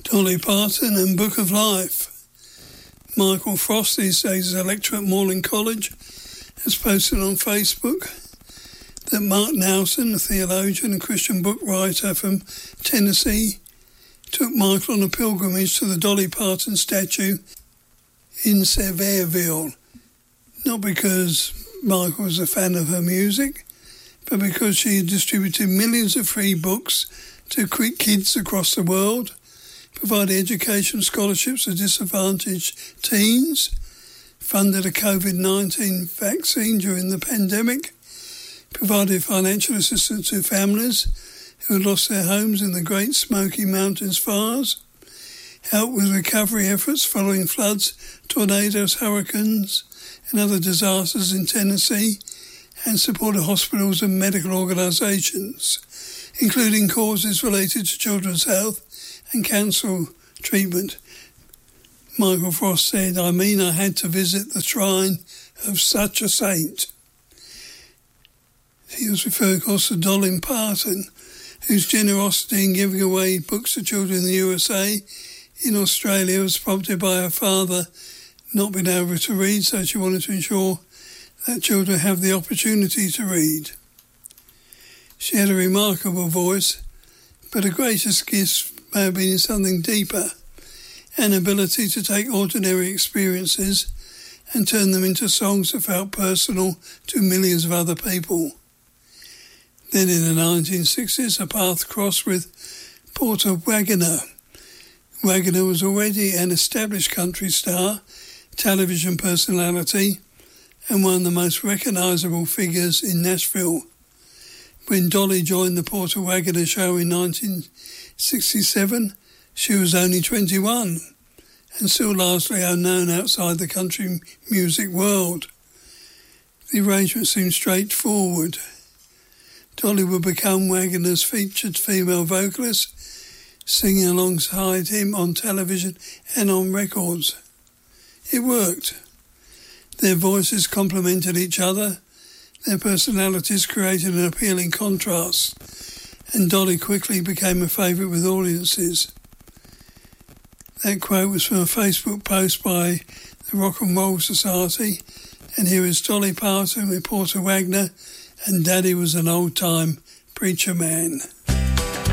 Dolly Parton and Book of Life. Michael Frost, these days is a lecturer at Morland College, has posted on Facebook that Mark Nelson, a theologian and Christian book writer from Tennessee, took Michael on a pilgrimage to the Dolly Parton statue in Sevierville, not because Michael was a fan of her music, but because she had distributed millions of free books to kids across the world, provided education scholarships to disadvantaged teens, funded a COVID-19 vaccine during the pandemic, provided financial assistance to families who had lost their homes in the Great Smoky Mountains fires, helped with recovery efforts following floods, tornadoes, hurricanes and other disasters in Tennessee, and supported hospitals and medical organisations, including causes related to children's health and cancer treatment. Michael Frost said, I had to visit the shrine of such a saint. He was referring, of course, to Dolly Parton, whose generosity in giving away books to children in the USA, in Australia, was prompted by her father not being able to read, so she wanted to ensure that children have the opportunity to read. She had a remarkable voice, but her greatest gift may have been something deeper, an ability to take ordinary experiences and turn them into songs that felt personal to millions of other people. Then in the 1960s, her path crossed with Porter Wagoner. Wagoner was already an established country star, television personality, and one of the most recognisable figures in Nashville. When Dolly joined the Porter Wagoner show in 1967, she was only 21 and still largely unknown outside the country music world. The arrangement seemed straightforward. Dolly would become Wagoner's featured female vocalist, singing alongside him on television and on records. It worked. Their voices complemented each other, their personalities created an appealing contrast, and Dolly quickly became a favourite with audiences. That quote was from a Facebook post by the Rock and Roll Society, and here is Dolly Parton with Porter Wagoner, and Daddy was an old-time preacher man.